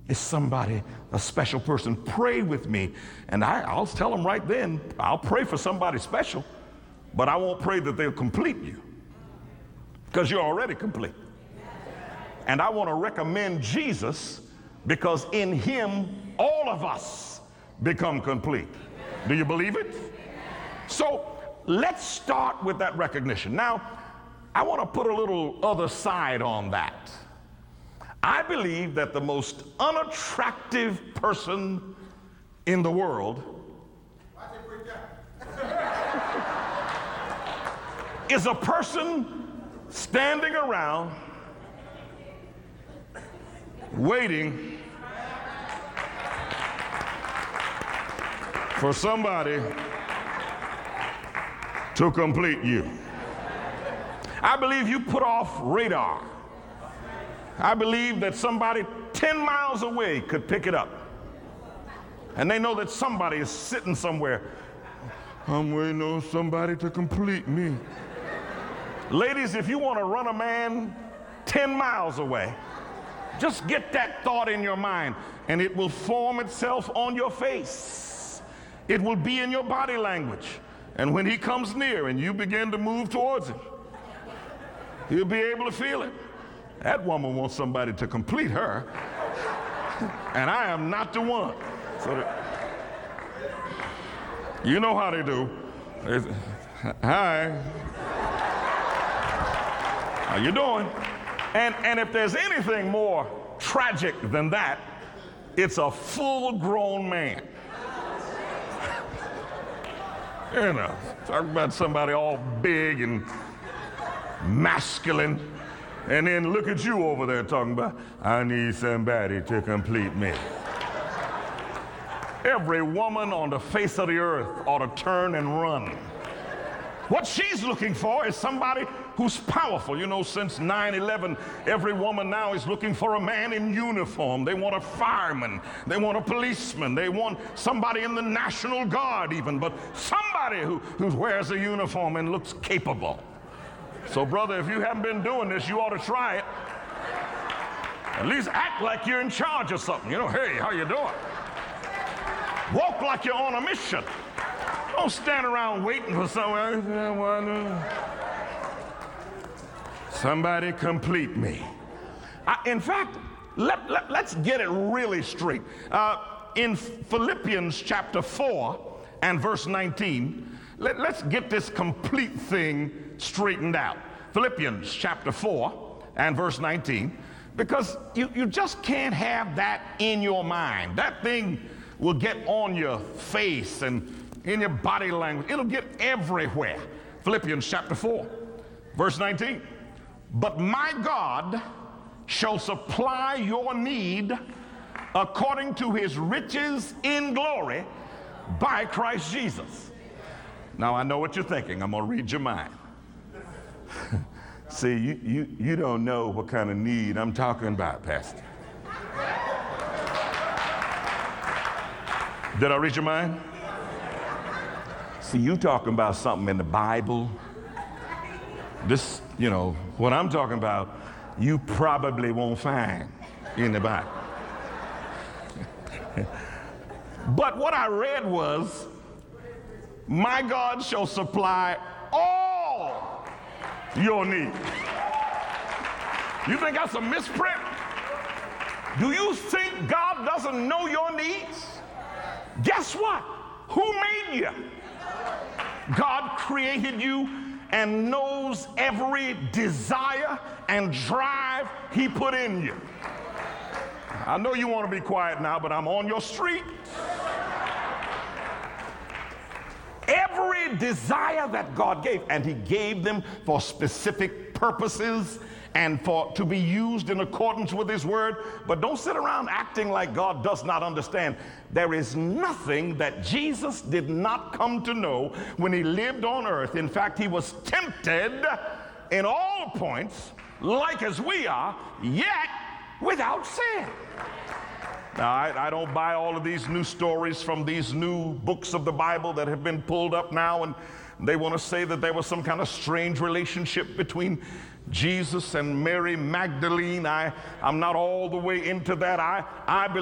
is somebody, a special person. Pray with me. And I'll tell them right then, I'll pray for somebody special, but I won't pray that they'll complete you, because you're already complete. And I want to recommend Jesus, because in him all of us become complete. Do you believe it? So let's start with that recognition. Now, I want to put a little other side on that. I believe that the most unattractive person in the world is a person standing around waiting for somebody to complete you. I believe you put off radar. I believe that somebody 10 miles away could pick it up. And they know that somebody is sitting somewhere. I'm waiting on somebody to complete me. Ladies, if you want to run a man 10 miles away, just get that thought in your mind, and it will form itself on your face. It will be in your body language. And when he comes near and you begin to move towards him, he'll be able to feel it. That woman wants somebody to complete her, and I am not the one. So you know how they do. Hi. How you doing? And if there's anything more tragic than that, it's a full-grown man. You know, talking about somebody all big and masculine, and then look at you over there talking about, I need somebody to complete me. Every woman on the face of the earth ought to turn and run. What she's looking for is somebody who's powerful. You know, since 9/11, every woman now is looking for a man in uniform. They want a fireman. They want a policeman. They want somebody in the National Guard even, but somebody who wears a uniform and looks capable. So, brother, if you haven't been doing this, you ought to try it. At least act like you're in charge of something. You know, hey, how you doing? Walk like you're on a mission. Don't stand around waiting for someone. Somebody complete me. In fact, let's get it really straight. In Philippians chapter 4 and verse 19, let's get this complete thing straightened out. Philippians chapter 4 and verse 19, because you just can't have that in your mind. That thing will get on your face and in your body language. It'll get everywhere. Philippians chapter 4, verse 19. But my God shall supply your need according to his riches in glory by Christ Jesus. Now, I know what you're thinking. I'm going to read your mind. See, you don't know what kind of need I'm talking about, Pastor. Did I read your mind? See, you talking about something in the Bible. This, you know, what I'm talking about, you probably won't find in the Bible. But what I read was, my God shall supply all your needs. You think that's a misprint? Do you think God doesn't know your needs? Guess what? Who made you? God created you and knows every desire and drive he put in you. I know you want to be quiet now, but I'm on your street. Every desire that God gave, and he gave them for specific purposes and to be used in accordance with his word. But don't sit around acting like God does not understand. There is nothing that Jesus did not come to know when he lived on earth. In fact, he was tempted in all points, like as we are, yet without sin. Now, I don't buy all of these new stories from these new books of the Bible that have been pulled up now, and they want to say that there was some kind of strange relationship between Jesus and Mary Magdalene. I'm not all the way into that. I believe